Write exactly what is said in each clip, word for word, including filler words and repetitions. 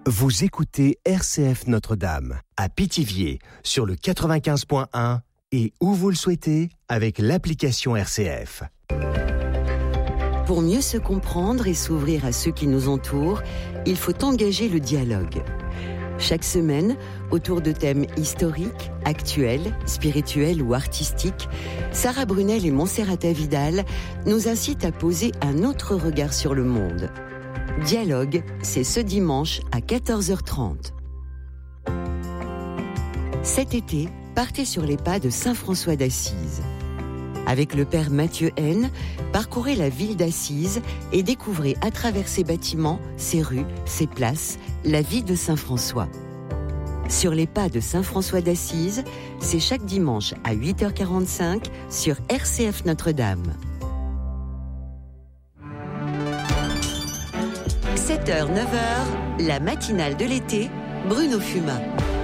Vous écoutez R C F Notre-Dame à Pithiviers sur le quatre-vingt-quinze point un et où vous le souhaitez avec l'application R C F. Pour mieux se comprendre et s'ouvrir à ceux qui nous entourent, il faut engager le dialogue. Chaque semaine, autour de thèmes historiques, actuels, spirituels ou artistiques, Sarah Brunel et Monserrata Vidal nous incitent à poser un autre regard sur le monde. Dialogue, c'est ce dimanche à quatorze heures trente. Cet été, partez sur les pas de Saint François d'Assise. Avec le père Mathieu Haine, parcourez la ville d'Assise et découvrez à travers ses bâtiments, ses rues, ses places, la vie de Saint François. Sur les pas de Saint François d'Assise, c'est chaque dimanche à huit heures quarante-cinq sur R C F Notre-Dame. sept heures neuf heures, la matinale de l'été, Bruno Fumat.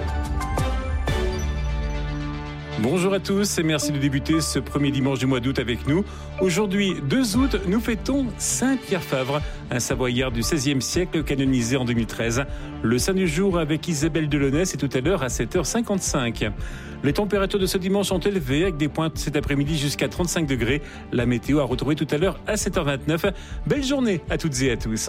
Bonjour à tous et merci de débuter ce premier dimanche du mois d'août avec nous. Aujourd'hui, deux août, nous fêtons Saint Pierre Favre, un Savoyard du seizième siècle canonisé en deux mille treize. Le saint du jour avec Isabelle Delaunay, c'est tout à l'heure à sept heures cinquante-cinq. Les températures de ce dimanche sont élevées avec des pointes cet après-midi jusqu'à trente-cinq degrés. La météo à retrouver tout à l'heure à sept heures vingt-neuf. Belle journée à toutes et à tous.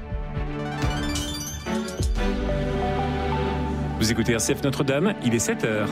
Vous écoutez R C F Notre-Dame, il est sept heures.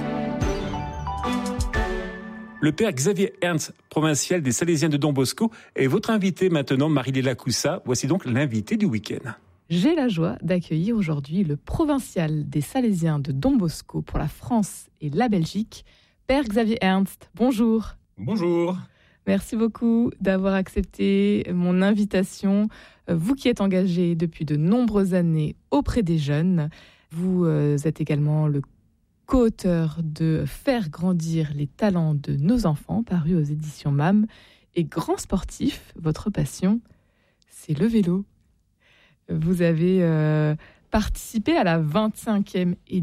Le père Xavier Ernst, provincial des Salésiens de Don Bosco, est votre invité maintenant, Marie-Léla Coussa. Voici donc l'invité du week-end. J'ai la joie d'accueillir aujourd'hui le provincial des Salésiens de Don Bosco pour la France et la Belgique, père Xavier Ernst. Bonjour. Bonjour. Merci beaucoup d'avoir accepté mon invitation. Vous qui êtes engagé depuis de nombreuses années auprès des jeunes, vous êtes également le co-auteur de Faire grandir les talents de nos enfants, paru aux éditions M A M, et grand sportif, votre passion, c'est le vélo. Vous avez euh, participé à la vingt-cinquième édition